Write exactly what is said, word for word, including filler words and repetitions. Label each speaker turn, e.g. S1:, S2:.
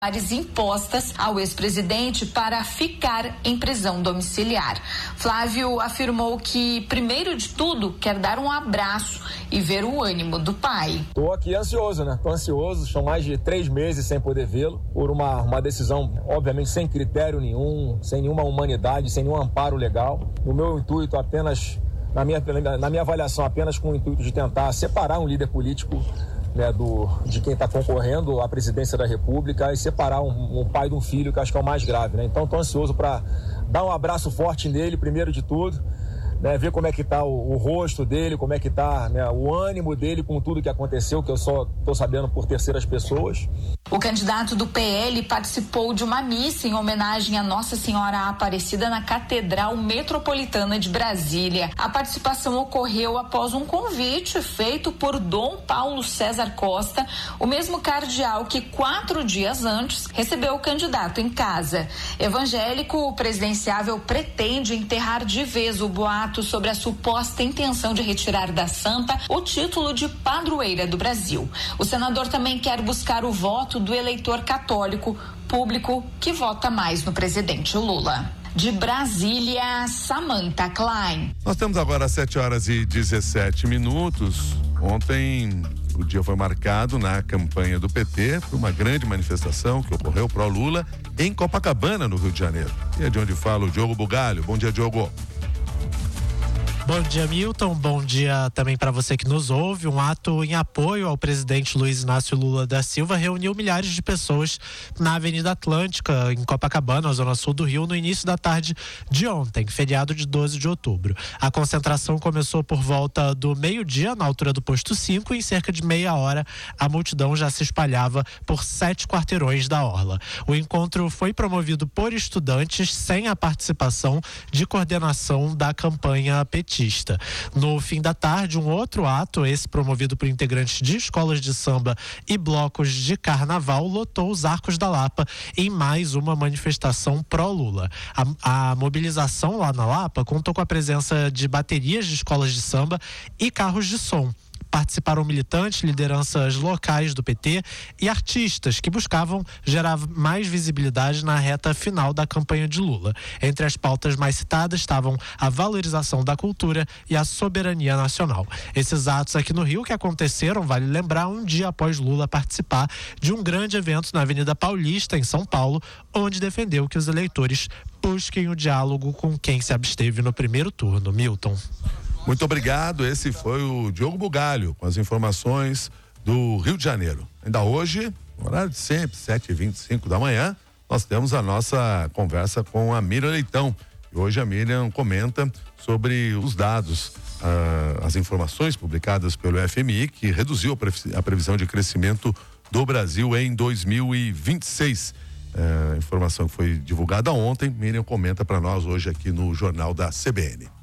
S1: impostas ao ex-presidente para ficar em prisão domiciliar. Flávio afirmou que, primeiro de tudo, quer dar um abraço e ver o ânimo do pai.
S2: Tô aqui ansioso, né? Tô ansioso, são mais de três meses sem poder vê-lo, por uma, uma decisão, obviamente, sem critério nenhum, sem nenhuma humanidade, sem nenhum amparo legal. O meu intuito apenas, na minha, na minha avaliação, apenas com o intuito de tentar separar um líder político, né, do, de quem está concorrendo à presidência da República e separar um, um pai de um filho, que acho que é o mais grave, né? Então estou ansioso para dar um abraço forte nele, primeiro de tudo, né, ver como é que está o, o rosto dele, como é que está, né, o ânimo dele com tudo que aconteceu, que eu só estou sabendo por terceiras pessoas.
S1: O candidato do P L participou de uma missa em homenagem a Nossa Senhora Aparecida na Catedral Metropolitana de Brasília. A participação ocorreu após um convite feito por Dom Paulo César Costa, o mesmo cardeal que quatro dias antes recebeu o candidato em casa. Evangélico presidenciável pretende enterrar de vez o boato sobre a suposta intenção de retirar da santa o título de padroeira do Brasil. O senador também quer buscar o voto do eleitor católico público que vota mais no presidente Lula. De Brasília, Samantha Klein.
S3: Nós temos agora sete horas e dezessete minutos. Ontem o dia foi marcado na campanha do P T por uma grande manifestação que ocorreu pró Lula em Copacabana, no Rio de Janeiro. E é de onde fala o Diogo Bugalho. Bom dia, Diogo.
S4: Bom dia, Milton. Bom dia também para você que nos ouve. Um ato em apoio ao presidente Luiz Inácio Lula da Silva reuniu milhares de pessoas na Avenida Atlântica, em Copacabana, na zona sul do Rio, no início da tarde de ontem, feriado de doze de outubro. A concentração começou por volta do meio-dia, na altura do posto cinco, e em cerca de meia hora a multidão já se espalhava por sete quarteirões da orla. O encontro foi promovido por estudantes sem a participação de coordenação da campanha petista. No fim da tarde, um outro ato, esse promovido por integrantes de escolas de samba e blocos de carnaval, lotou os Arcos da Lapa em mais uma manifestação pró-Lula. A, a mobilização lá na Lapa contou com a presença de baterias de escolas de samba e carros de som. Participaram militantes, lideranças locais do P T e artistas que buscavam gerar mais visibilidade na reta final da campanha de Lula. Entre as pautas mais citadas estavam a valorização da cultura e a soberania nacional. Esses atos aqui no Rio que aconteceram, vale lembrar, um dia após Lula participar de um grande evento na Avenida Paulista, em São Paulo, onde defendeu que os eleitores busquem o diálogo com quem se absteve no primeiro turno. Milton.
S3: Muito obrigado, esse foi o Diogo Bugalho com as informações do Rio de Janeiro. Ainda hoje, no horário de sempre, sete e vinte e cinco da manhã, nós temos a nossa conversa com a Miriam Leitão. E hoje a Miriam comenta sobre os dados, ah, as informações publicadas pelo F M I, que reduziu a previsão de crescimento do Brasil em dois mil e vinte e seis. A informação que foi divulgada ontem, Miriam comenta para nós hoje aqui no Jornal da C B N.